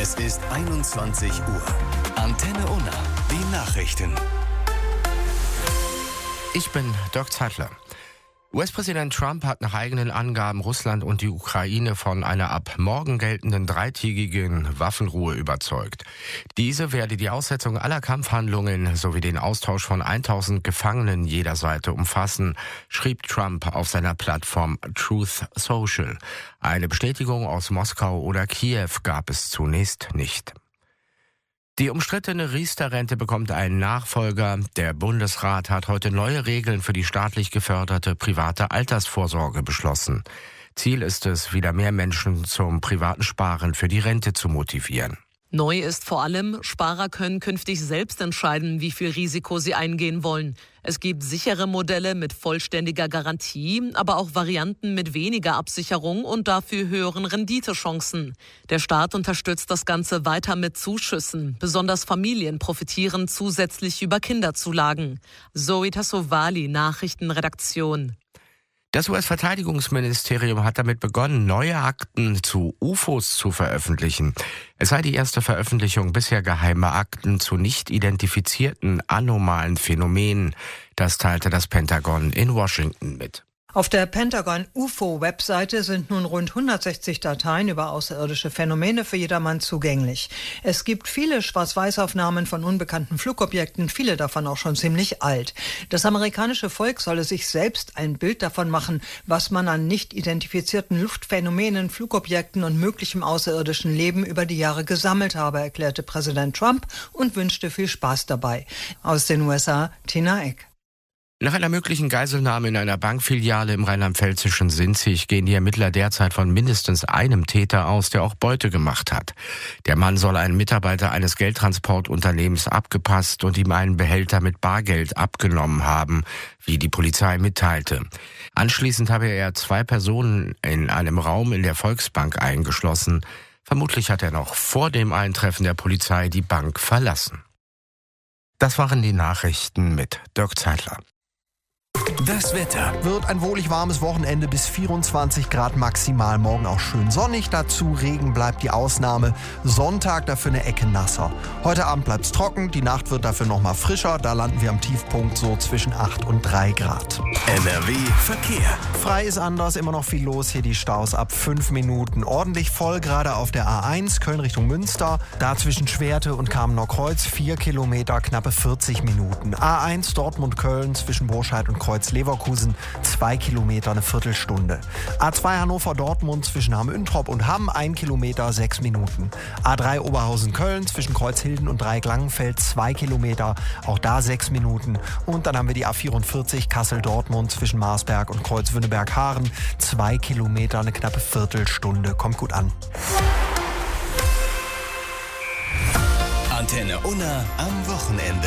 Es ist 21 Uhr. Antenne Unna, die Nachrichten. Ich bin Dirk Zeitler. US-Präsident Trump hat nach eigenen Angaben Russland und die Ukraine von einer ab morgen geltenden dreitägigen Waffenruhe überzeugt. Diese werde die Aussetzung aller Kampfhandlungen sowie den Austausch von 1000 Gefangenen jeder Seite umfassen, schrieb Trump auf seiner Plattform Truth Social. Eine Bestätigung aus Moskau oder Kiew gab es zunächst nicht. Die umstrittene Riester-Rente bekommt einen Nachfolger. Der Bundesrat hat heute neue Regeln für die staatlich geförderte private Altersvorsorge beschlossen. Ziel ist es, wieder mehr Menschen zum privaten Sparen für die Rente zu motivieren. Neu ist vor allem, Sparer können künftig selbst entscheiden, wie viel Risiko sie eingehen wollen. Es gibt sichere Modelle mit vollständiger Garantie, aber auch Varianten mit weniger Absicherung und dafür höheren Renditechancen. Der Staat unterstützt das Ganze weiter mit Zuschüssen. Besonders Familien profitieren zusätzlich über Kinderzulagen. Zoe Tassovali, Nachrichtenredaktion. Das US-Verteidigungsministerium hat damit begonnen, neue Akten zu UFOs zu veröffentlichen. Es sei die erste Veröffentlichung bisher geheimer Akten zu nicht identifizierten anomalen Phänomenen. Das teilte das Pentagon in Washington mit. Auf der Pentagon-UFO-Webseite sind nun rund 160 Dateien über außerirdische Phänomene für jedermann zugänglich. Es gibt viele Schwarz-Weiß-Aufnahmen von unbekannten Flugobjekten, viele davon auch schon ziemlich alt. Das amerikanische Volk solle sich selbst ein Bild davon machen, was man an nicht identifizierten Luftphänomenen, Flugobjekten und möglichem außerirdischen Leben über die Jahre gesammelt habe, erklärte Präsident Trump und wünschte viel Spaß dabei. Aus den USA, Tina Eck. Nach einer möglichen Geiselnahme in einer Bankfiliale im rheinland-pfälzischen Sinzig gehen die Ermittler derzeit von mindestens einem Täter aus, der auch Beute gemacht hat. Der Mann soll einen Mitarbeiter eines Geldtransportunternehmens abgepasst und ihm einen Behälter mit Bargeld abgenommen haben, wie die Polizei mitteilte. Anschließend habe er 2 Personen in einem Raum in der Volksbank eingeschlossen. Vermutlich hat er noch vor dem Eintreffen der Polizei die Bank verlassen. Das waren die Nachrichten mit Dirk Zeitler. Das Wetter. Wird ein wohlig warmes Wochenende bis 24 Grad maximal. Morgen auch schön sonnig. Dazu Regen bleibt die Ausnahme. Sonntag dafür eine Ecke nasser. Heute Abend bleibt's trocken. Die Nacht wird dafür nochmal frischer. Da landen wir am Tiefpunkt so zwischen 8 und 3 Grad. NRW Verkehr. Frei ist anders. Immer noch viel los. Hier die Staus ab 5 Minuten. Ordentlich voll gerade auf der A1 Köln Richtung Münster. Da zwischen Schwerte und Kamener Kreuz 4 Kilometer, knappe 40 Minuten. A1 Dortmund-Köln zwischen Burscheid und Kreuz-Leverkusen 2 Kilometer, eine Viertelstunde. A2 Hannover-Dortmund zwischen Hamm-Üntrop und Hamm 1 Kilometer, 6 Minuten. A3 Oberhausen-Köln zwischen Kreuzhilden und Dreieck-Langenfeld 2 Kilometer, auch da 6 Minuten. Und dann haben wir die A44 Kassel-Dortmund zwischen Marsberg und Kreuz-Wünneberg-Haaren 2 Kilometer, eine knappe Viertelstunde. Kommt gut an. Antenne Unna am Wochenende.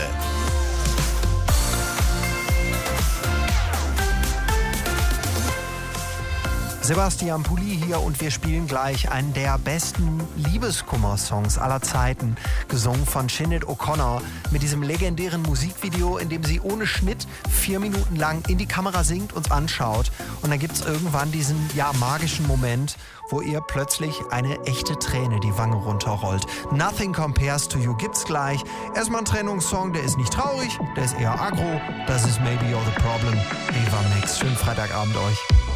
Sebastian Pulli hier und wir spielen gleich einen der besten Liebeskummer-Songs aller Zeiten, gesungen von Sinead O'Connor, mit diesem legendären Musikvideo, in dem sie ohne Schnitt 4 Minuten lang in die Kamera singt, uns anschaut und dann gibt's irgendwann diesen magischen Moment, wo ihr plötzlich eine echte Träne die Wange runterrollt. Nothing Compares to You gibt's gleich. Erstmal ein Trennungssong, der ist nicht traurig, der ist eher aggro. Das ist Maybe You're the Problem. Eva Max, schönen Freitagabend euch.